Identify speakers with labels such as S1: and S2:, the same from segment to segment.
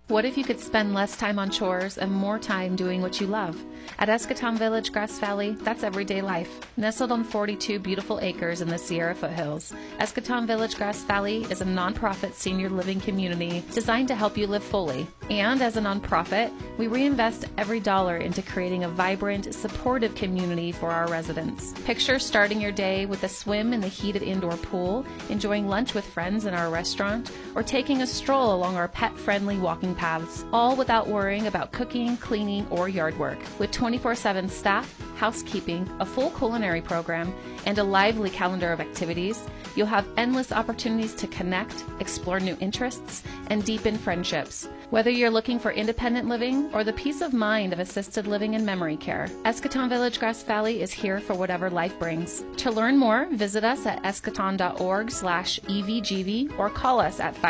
S1: What if you could spend less time on chores and more time doing what you love? At Eschaton Village, Grass Valley, that's everyday life. Nestled on 42 beautiful acres in the Sierra foothills, Eschaton Village, Grass Valley is a nonprofit senior living community designed to help you live fully. And as a nonprofit, we reinvest every dollar into creating a vibrant, supportive community for our residents. Picture starting your day with a swim in the heated indoor pool, enjoying lunch with friends in our restaurant, or taking a stroll along our pet-friendly walking paths, all without worrying about cooking, cleaning, or yard work. With 24/7 staff, housekeeping, a full culinary program, and a lively calendar of activities, you'll have endless opportunities to connect, explore new interests, and deepen friendships. Whether you're looking for independent living or the peace of mind of assisted living and memory care, Eschaton Village, Grass Valley is here for whatever life brings. To learn more, visit us at eschaton.org/evgv or call us at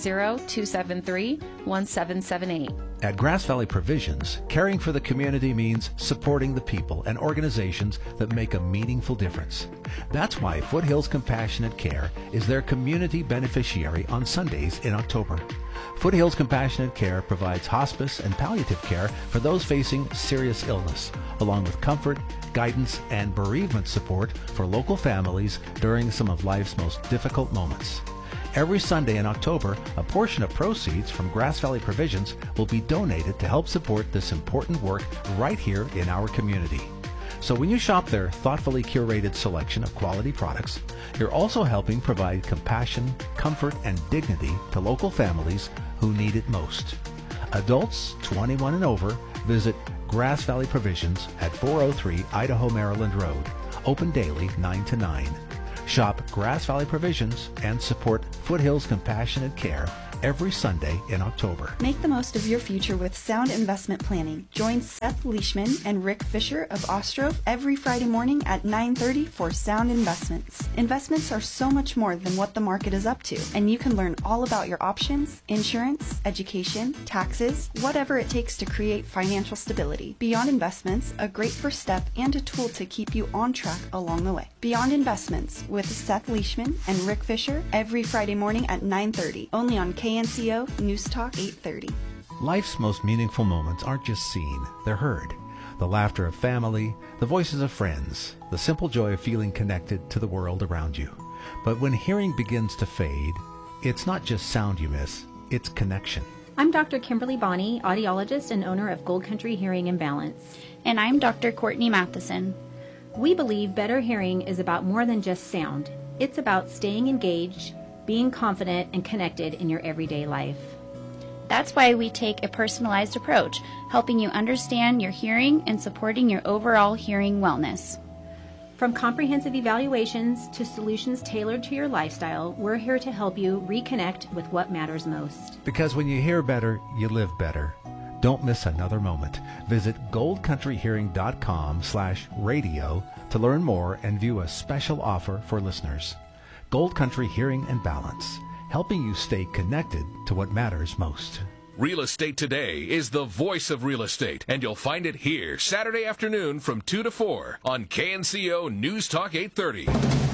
S1: 530-273-1778.
S2: At Grass Valley Provisions, caring for the community means supporting the people and organizations that make a meaningful difference. That's why Foothills Compassionate Care is their community beneficiary on Sundays in October. Foothills Compassionate Care provides hospice and palliative care for those facing serious illness, along with comfort, guidance, and bereavement support for local families during some of life's most difficult moments. Every Sunday in October, a portion of proceeds from Grass Valley Provisions will be donated to help support this important work right here in our community. So when you shop their thoughtfully curated selection of quality products, you're also helping provide compassion, comfort, and dignity to local families who need it most. Adults 21 and over visit Grass Valley Provisions at 403 Idaho Maryland Road, open daily 9 to 9. Shop Grass Valley Provisions and support Foothills Compassionate Care every Sunday in October.
S3: Make the most of your future with sound investment planning. Join Seth Leishman and Rick Fisher of Ostrov every Friday morning at 9:30 for Sound Investments. Investments are so much more than what the market is up to, and you can learn all about your options, insurance, education, taxes, whatever it takes to create financial stability. Beyond Investments, a great first step and a tool to keep you on track along the way. Beyond Investments with Seth Leishman and Rick Fisher every Friday morning at 9:30, only on KNCO News Talk 830.
S2: Life's most meaningful moments aren't just seen, they're heard. The laughter of family, the voices of friends, the simple joy of feeling connected to the world around you. But when hearing begins to fade, it's not just sound you miss, it's connection.
S4: I'm Dr. Kimberly Bonney, audiologist and owner of Gold Country Hearing and Balance.
S5: And I'm Dr. Courtney Matheson.
S4: We believe better hearing is about more than just sound. It's about staying engaged, being confident, and connected in your everyday life.
S5: That's why we take a personalized approach, helping you understand your hearing and supporting your overall hearing wellness.
S4: From comprehensive evaluations to solutions tailored to your lifestyle, we're here to help you reconnect with what matters most.
S2: Because when you hear better, you live better. Don't miss another moment. Visit goldcountryhearing.com/radio to learn more and view a special offer for listeners. Gold Country Hearing and Balance, helping you stay connected to what matters most.
S6: Real Estate Today is the voice of real estate, and you'll find it here Saturday afternoon from 2 to 4 on KNCO News Talk 830.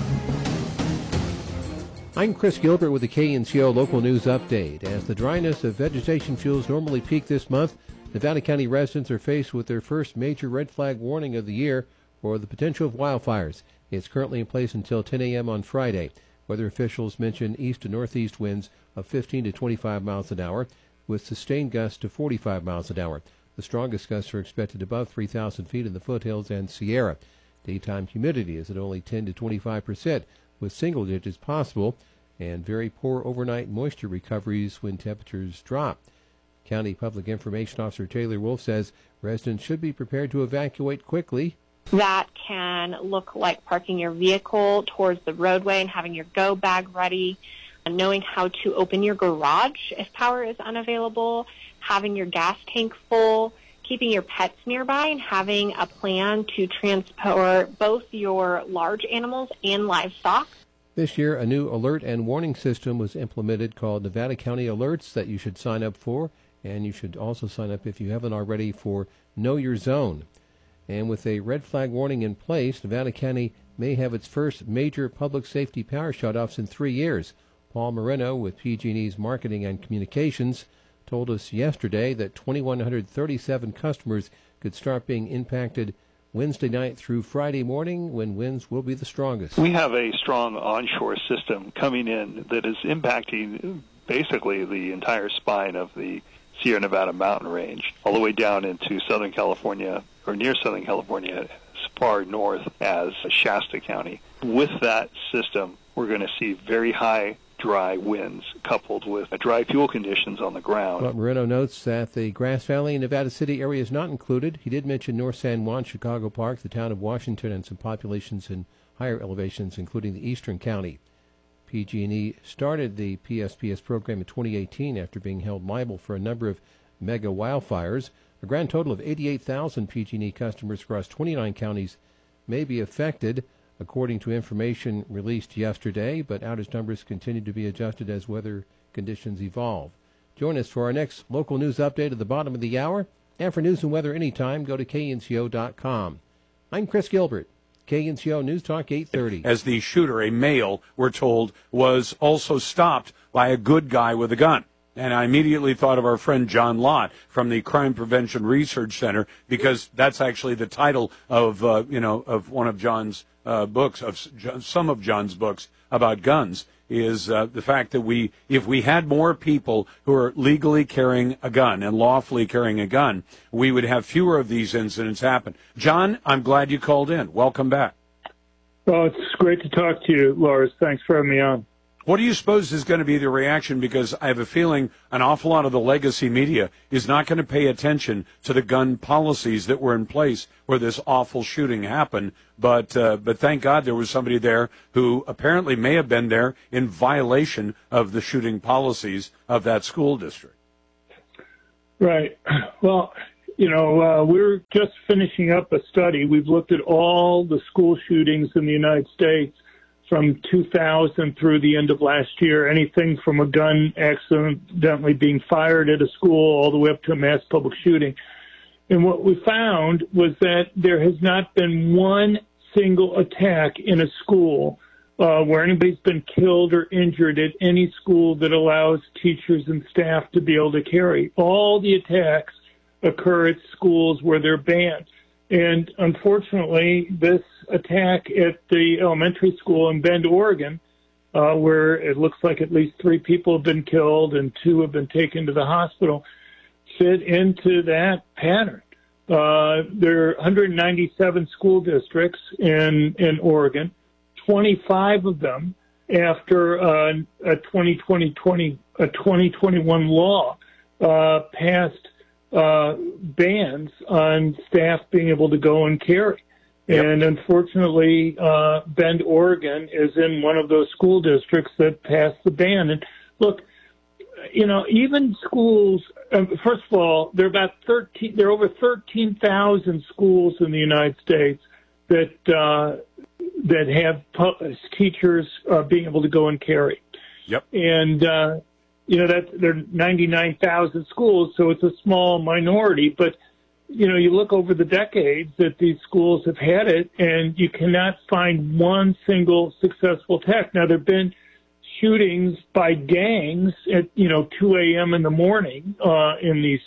S7: I'm Chris Gilbert with the KNCO Local News Update. As the dryness of vegetation fuels normally peak this month, Nevada County residents are faced with their first major red flag warning of the year for the potential of wildfires. It's currently in place until 10 a.m. on Friday. Weather officials mention east to northeast winds of 15 to 25 miles an hour, with sustained gusts to 45 miles an hour. The strongest gusts are expected above 3,000 feet in the foothills and Sierra. Daytime humidity is at only 10 to 25%, with single digits possible, and very poor overnight moisture recoveries when temperatures drop. County Public Information Officer Taylor Wolf says residents should be prepared to evacuate quickly.
S8: That can look like parking your vehicle towards the roadway and having your go bag ready, and knowing how to open your garage if power is unavailable, having your gas tank full, keeping your pets nearby, and having a plan to transport both your large animals and livestock.
S7: This year, a new alert and warning system was implemented called Nevada County Alerts that you should sign up for, and you should also sign up if you haven't already for Know Your Zone. And with a red flag warning in place, Nevada County may have its first major public safety power shutoffs in 3 years. Paul Moreno with PG&E's Marketing and Communications told us yesterday that 2,137 customers could start being impacted Wednesday night through Friday morning when winds will be the strongest.
S9: We have a strong onshore system coming in that is impacting basically the entire spine of the Sierra Nevada mountain range, all the way down into Southern California, or near Southern California, as far north as Shasta County. With that system, we're going to see very high dry winds coupled with dry fuel conditions on the ground.
S7: But Moreno notes that the Grass Valley and Nevada City area is not included. He did mention North San Juan, Chicago Park, the town of Washington, and some populations in higher elevations, including the eastern county. PG&E started the PSPS program in 2018 after being held liable for a number of mega wildfires. A grand total of 88,000 PG&E customers across 29 counties may be affected, according to information released yesterday, but outage numbers continue to be adjusted as weather conditions evolve. Join us for our next local news update at the bottom of the hour. And for news and weather anytime, go to knco.com. I'm Chris Gilbert, KNCO News Talk 830.
S10: As the shooter, a male, we're told, was also stopped by a good guy with a gun. And I immediately thought of our friend John Lott from the Crime Prevention Research Center, because that's actually the title of, of one of John's books, of some of John's books about guns, is the fact that if we had more people who are legally carrying a gun and lawfully carrying a gun, we would have fewer of these incidents happen. John, I'm glad you called in. Welcome back.
S11: Well, it's great to talk to you, Lars. Thanks for having me on.
S10: What do you suppose is going to be the reaction? Because I have a feeling an awful lot of the legacy media is not going to pay attention to the gun policies that were in place where this awful shooting happened. But thank God there was somebody there who apparently may have been there in violation of the shooting policies of that school district.
S11: Right. Well, we're just finishing up a study. We've looked at all the school shootings in the United States from 2000 through the end of last year, anything from a gun accidentally being fired at a school all the way up to a mass public shooting. And what we found was that there has not been one single attack in a school where anybody's been killed or injured at any school that allows teachers and staff to be able to carry. All the attacks occur at schools where they're banned. And unfortunately, this attack at the elementary school in Bend, Oregon, where it looks like at least 3 people have been killed and 2 have been taken to the hospital, fit into that pattern. There are 197 school districts in Oregon, 25 of them after a 2021 law passed bans on staff being able to go and carry. Yep. And unfortunately, Bend, Oregon is in one of those school districts that passed the ban. And look, even schools, first of all, there are over 13,000 schools in the United States that have teachers being able to go and carry.
S10: Yep.
S11: And, that there are 99,000 schools, so it's a small minority. But, you look over the decades that these schools have had it, and you cannot find one single successful attack. Now, there have been shootings by gangs at, 2 a.m. in the morning in these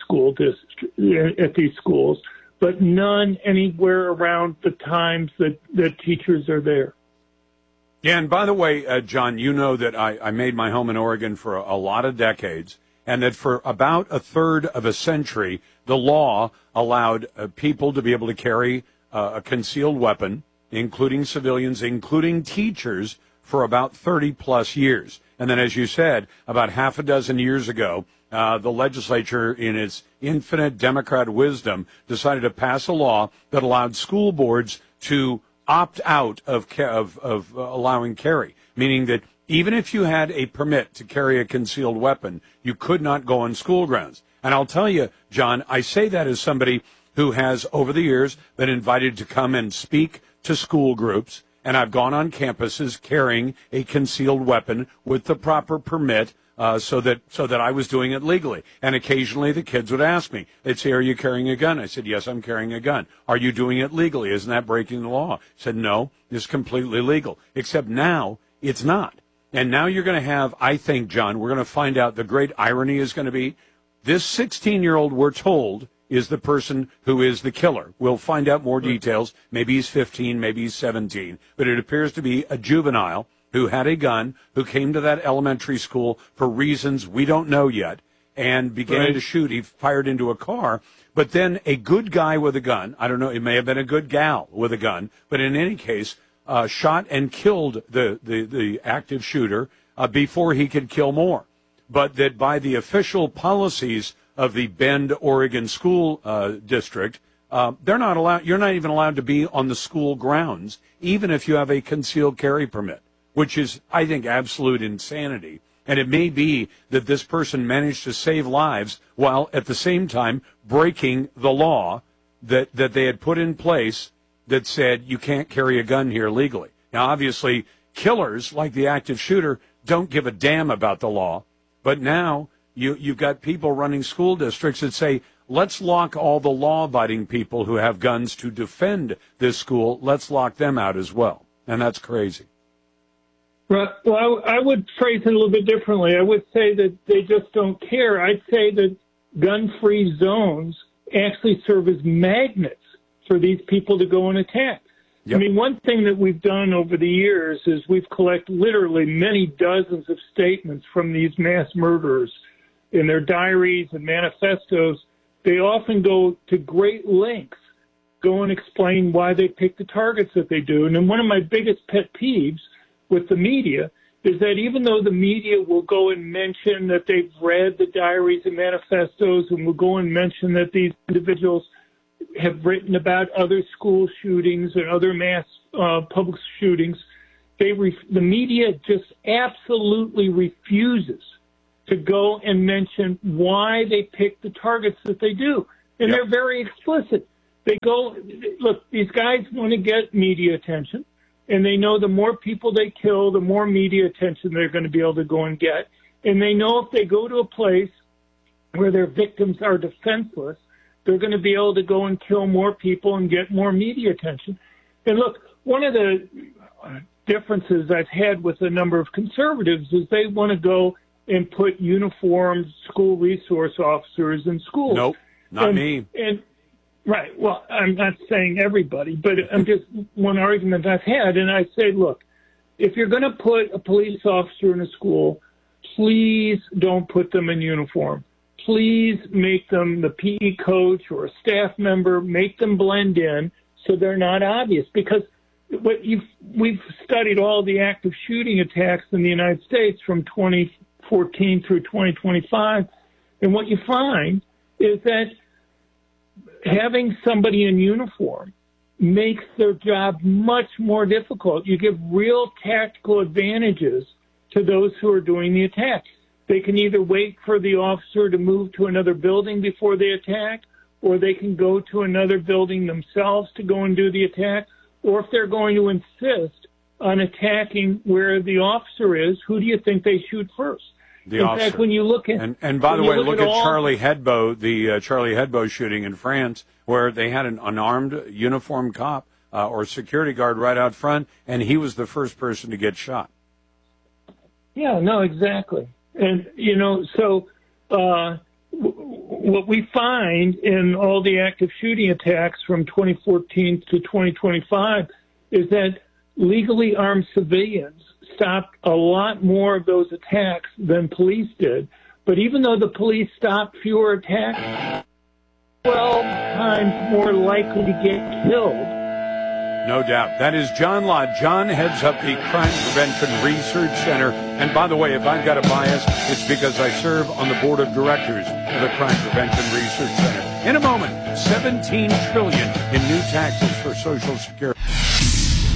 S11: at these schools, but none anywhere around the times that teachers are there.
S10: Yeah, and by the way, John, you know that I made my home in Oregon for a lot of decades, and that for about a third of a century, the law allowed people to be able to carry a concealed weapon, including civilians, including teachers, for about 30-plus years. And then, as you said, about half a dozen years ago, the legislature, in its infinite Democrat wisdom, decided to pass a law that allowed school boards to opt out of allowing carry, meaning that even if you had a permit to carry a concealed weapon, you could not go on school grounds. And I'll tell you, John, I say that as somebody who has, over the years, been invited to come and speak to school groups, and I've gone on campuses carrying a concealed weapon with the proper permit, so that I was doing it legally. And occasionally the kids would ask me, they'd say, "Are you carrying a gun?" I said, "Yes, I'm carrying a gun." "Are you doing it legally? Isn't that breaking the law?" I said, "No, it's completely legal." Except now it's not. And now you're going to have, I think, John, we're going to find out the great irony is going to be This 16-year-old, we're told, is the person who is the killer. We'll find out more details. Maybe he's 15, maybe he's 17. But it appears to be a juvenile who had a gun, who came to that elementary school for reasons we don't know yet, and began to shoot. He fired into a car. But then a good guy with a gun, I don't know, it may have been a good gal with a gun, but in any case, shot and killed the active shooter before he could kill more. But that by the official policies of the Bend, Oregon school district, they're not allowed. You're not even allowed to be on the school grounds, even if you have a concealed carry permit, which is, I think, absolute insanity. And it may be that this person managed to save lives while at the same time breaking the law that they had put in place that said you can't carry a gun here legally. Now, obviously, killers like the active shooter don't give a damn about the law. But now you've got people running school districts that say, let's lock all the law-abiding people who have guns to defend this school. Let's lock them out as well. And that's crazy.
S11: Right. Well, I would phrase it a little bit differently. I would say that they just don't care. I'd say that gun-free zones actually serve as magnets for these people to go and attack. Yep. I mean, one thing that we've done over the years is we've collected literally many dozens of statements from these mass murderers in their diaries and manifestos. They often go to great lengths, go and explain why they pick the targets that they do. And then one of my biggest pet peeves with the media is that even though the media will go and mention that they've read the diaries and manifestos and will go and mention that these individuals have written about other school shootings and other mass public shootings, the media just absolutely refuses to go and mention why they pick the targets that they do. And they're very explicit. They go, look, these guys want to get media attention, and they know the more people they kill, the more media attention they're going to be able to go and get. And they know if they go to a place where their victims are defenseless, they're going to be able to go and kill more people and get more media attention. And look, one of the differences I've had with a number of conservatives is they want to go and put uniformed school resource officers in schools.
S10: Nope, not me.
S11: Right. Well, I'm not saying everybody, but I'm just one argument I've had. And I say, look, if you're going to put a police officer in a school, please don't put them in uniform. Please make them the PE coach or a staff member, make them blend in so they're not obvious. Because we've studied all the active shooting attacks in the United States from 2014 through 2025. And what you find is that having somebody in uniform makes their job much more difficult. You give real tactical advantages to those who are doing the attack. They can either wait for the officer to move to another building before they attack, or they can go to another building themselves to go and do the attack. Or if they're going to insist on attacking where the officer is, who do you think they shoot first?
S10: The
S11: in
S10: officer.
S11: fact, when you look at
S10: and by the way, look at Charlie Hebdo, the Charlie Hebdo shooting in France, where they had an unarmed uniformed cop or security guard right out front, and he was the first person to get shot.
S11: Yeah, no, exactly. And, you know, so what we find in all the active shooting attacks from 2014 to 2025 is that legally armed civilians stopped a lot more of those attacks than police did. But even though the police stopped fewer attacks, 12 times more likely to get killed.
S10: No doubt. That is John Lott. John heads up the Crime Prevention Research Center. And by the way, if I've got a bias, it's because I serve on the board of directors of the Crime Prevention Research Center. In a moment, $17 trillion in new taxes for Social Security.